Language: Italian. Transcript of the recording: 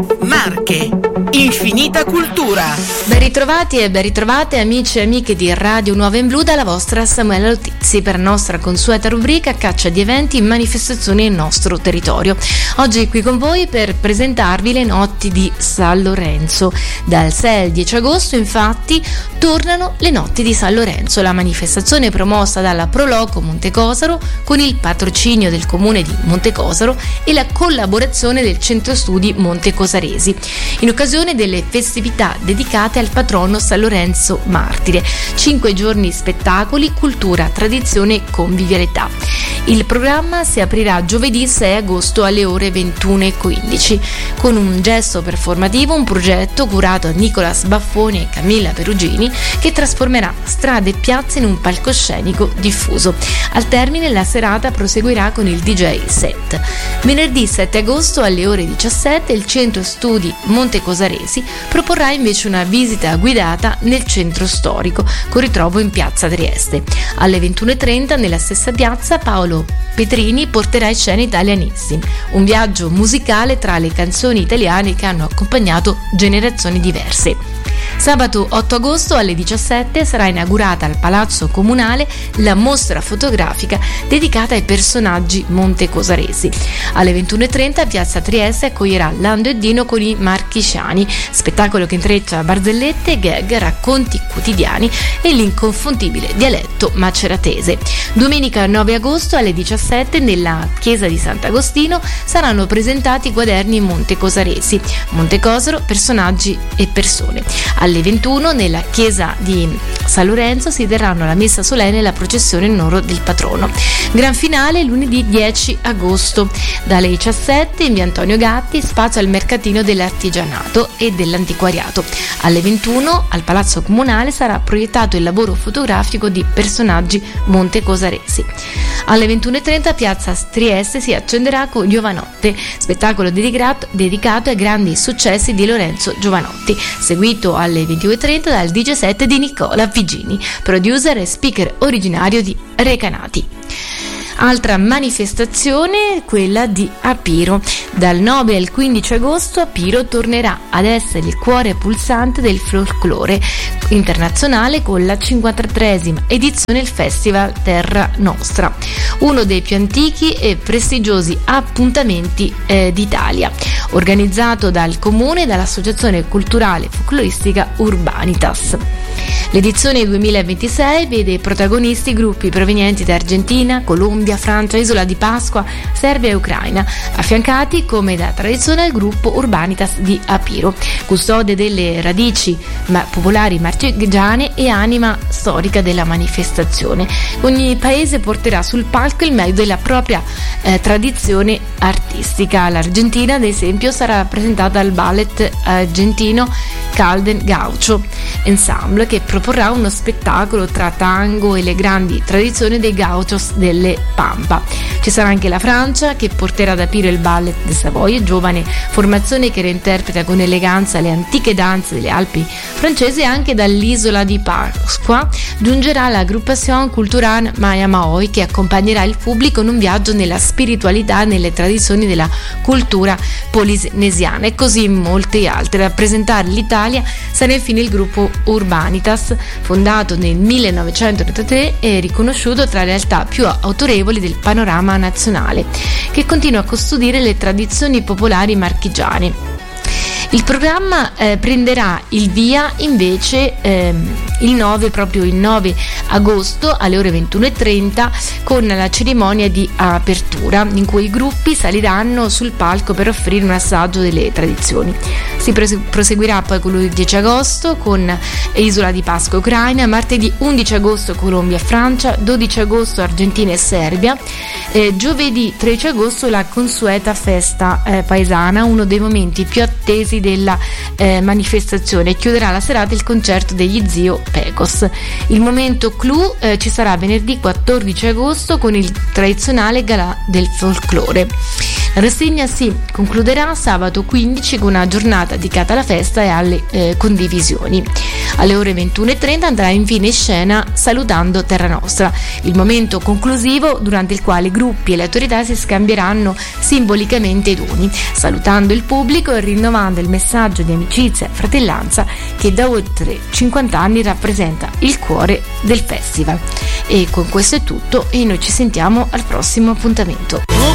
Marche, infinita cultura. Ben ritrovati e ben ritrovate amici e amiche di Radio Nuova in Blu dalla vostra Samuela Lotizzi per la nostra consueta rubrica Caccia di eventi e manifestazioni nel nostro territorio. Oggi qui con voi per presentarvi le notti di San Lorenzo. Dal 6 al 10 agosto infatti tornano le notti di San Lorenzo, la manifestazione promossa dalla Proloco Montecosaro con il patrocinio del comune di Montecosaro e la collaborazione del Centro Studi Montecosaresi, in occasione delle festività dedicate al patrono San Lorenzo Martire. 5 giorni spettacoli, cultura, tradizione e convivialità. Il programma si aprirà giovedì 6 agosto alle ore 21:15 con un gesto performativo, un progetto curato da Nicolas Baffoni e Camilla Perugini che trasformerà strade e piazze in un palcoscenico diffuso. Al termine la serata proseguirà con il DJ set. Venerdì 7 agosto alle ore 17 il Centro Studi Montecosaresi proporrà invece una visita guidata nel centro storico con ritrovo in piazza Trieste. Alle 21:30 nella stessa piazza Paolo Petrini porterà in scena Italianissimi, un viaggio musicale tra le canzoni italiane che hanno accompagnato generazioni diverse. Sabato 8 agosto alle 17 sarà inaugurata al Palazzo Comunale la mostra fotografica dedicata ai personaggi montecosaresi. Alle 21:30 piazza Trieste accoglierà Lando e Dino con i Marchiciani, spettacolo che intreccia barzellette, gag, racconti quotidiani e l'inconfondibile dialetto maceratese. Domenica 9 agosto alle 17 nella chiesa di Sant'Agostino saranno presentati i quaderni montecosaresi, Montecosaro, personaggi e persone. Alle 21 nella chiesa di San Lorenzo si terranno la messa solenne e la processione in onore del patrono. Gran finale lunedì 10 agosto dalle 17 in via Antonio Gatti, spazio al mercatino dell'artigianato e dell'antiquariato. Alle 21 al Palazzo Comunale sarà proiettato il lavoro fotografico di personaggi montecosaresi. Alle 21:30 piazza Trieste si accenderà con Giovanotti, spettacolo dedicato ai grandi successi di Lorenzo Giovanotti, seguito alle 22:30 dal DJ set di Nicola Vigini, producer e speaker originario di Recanati. Altra manifestazione, quella di Apiro. Dal 9 al 15 agosto Apiro tornerà ad essere il cuore pulsante del folklore internazionale con la 53esima edizione del Festival Terra Nostra, uno dei più antichi e prestigiosi appuntamenti d'Italia, organizzato dal Comune e dall'Associazione Culturale Folcloristica Urbanitas. L'edizione 2026 vede protagonisti gruppi provenienti da Argentina, Colombia, Francia, Isola di Pasqua, Serbia e Ucraina, affiancati come da tradizione al gruppo Urbanitas di Apiro, custode delle radici popolari marchigiane e anima storica della manifestazione. Ogni paese porterà sul palco il meglio della propria tradizione artistica. L'Argentina, ad esempio, sarà rappresentata dal ballet argentino Calden Gaucho Ensemble, che proporrà uno spettacolo tra tango e le grandi tradizioni dei gauchos delle Pampa. Ci sarà anche la Francia, che porterà ad Apiro il Ballet de Savoie, giovane formazione che reinterpreta con eleganza le antiche danze delle Alpi francesi. Anche dall'isola di Pasqua giungerà la Agrupación Culturale Maya Maoi, che accompagnerà il pubblico in un viaggio nella spiritualità e nelle tradizioni della cultura polinesiana, e così molti altri. A rappresentare l'Italia sarà infine il gruppo Urbanitas, fondato nel 1933 e riconosciuto tra le realtà più autorevoli del panorama nazionale, che continua a custodire le tradizioni popolari marchigiane. Il programma prenderà il via invece il 9 agosto alle ore 21:30 con la cerimonia di apertura, in cui i gruppi saliranno sul palco per offrire un assaggio delle tradizioni. Si proseguirà poi con il 10 agosto con Isola di Pasqua Ucraina, martedì 11 agosto Colombia e Francia, 12 agosto Argentina e Serbia, giovedì 13 agosto la consueta festa paesana, uno dei momenti più attesi della manifestazione. Chiuderà la serata il concerto degli Zio Pecos. Il momento clou ci sarà venerdì 14 agosto con il tradizionale galà del folklore. La rassegna si concluderà sabato 15 con una giornata dedicata alla festa e alle condivisioni. Alle ore 21:30 andrà infine in scena Salutando Terra Nostra, il momento conclusivo durante il quale i gruppi e le autorità si scambieranno simbolicamente i doni, salutando il pubblico e rinnovando il messaggio di amicizia e fratellanza che da oltre 50 anni rappresenta il cuore del festival. E con questo è tutto e noi ci sentiamo al prossimo appuntamento.